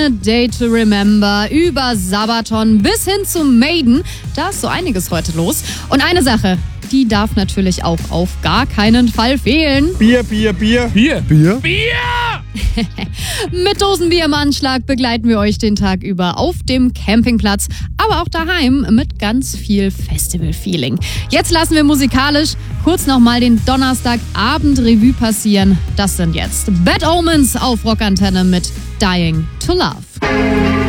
A Day to Remember über Sabaton bis hin zu Maiden. Da ist so einiges heute los. Und eine Sache, die darf natürlich auch auf gar keinen Fall fehlen. Bier, Bier, Bier. Bier. Bier? Bier! Mit Dosenbier im Anschlag begleiten wir euch den Tag über auf dem Campingplatz, aber auch daheim mit ganz viel Festival-Feeling. Jetzt lassen wir musikalisch kurz nochmal den Donnerstagabend Revue passieren. Das sind jetzt Bad Omens auf Rockantenne mit Dying to Love.